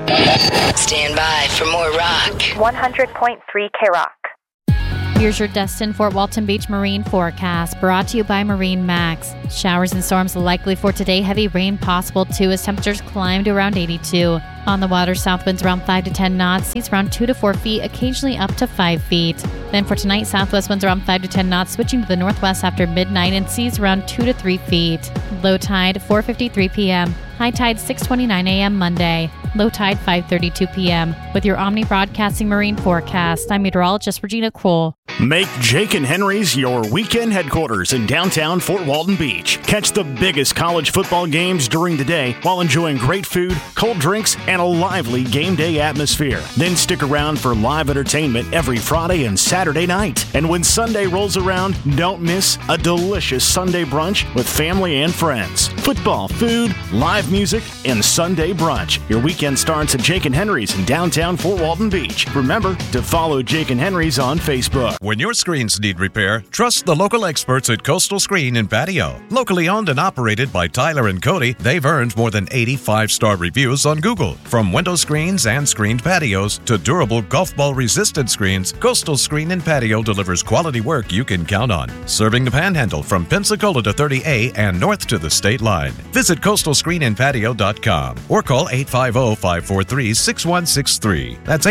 Stand by for more rock. 100.3 K-Rock. Here's your Destin Fort Walton Beach Marine forecast, brought to you by Marine Max. Showers and storms likely for today. Heavy rain possible too as temperatures climb to around 82. On the water, south winds around 5 to 10 knots, seas around 2 to 4 feet, occasionally up to 5 feet. Then for tonight, southwest winds around 5 to 10 knots, switching to the northwest after midnight, and seas around 2 to 3 feet. Low tide 4:53 p.m. High tide 6:29 a.m. Monday. Low tide 5:32 p.m. With your Omni Broadcasting Marine forecast, I'm meteorologist Regina Kroll. Make Jake and Henry's your weekend headquarters in downtown Fort Walton Beach. Catch the biggest college football games during the day while enjoying great food, cold drinks, and a lively game day atmosphere. Then stick around for live entertainment every Friday and Saturday night. And when Sunday rolls around, don't miss a delicious Sunday brunch with family and friends. Football, food, live music, and Sunday brunch. Your weekend starts at Jake and Henry's in downtown Fort Walton Beach. Remember to follow Jake and Henry's on Facebook. When your screens need repair, trust the local experts at Coastal Screen and Patio. Locally owned and operated by Tyler and Cody, they've earned more than 80 5-star reviews on Google. From window screens and screened patios to durable golf ball resistant screens, Coastal Screen and Patio delivers quality work you can count on. Serving the Panhandle from Pensacola to 30A and north to the state line. Visit coastalscreenandpatio.com or call 850-543-6163. That's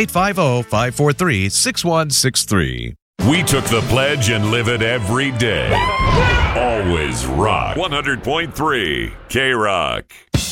850-543-6163. We took the pledge and live it every day. Always rock. 100.3 K-Rock.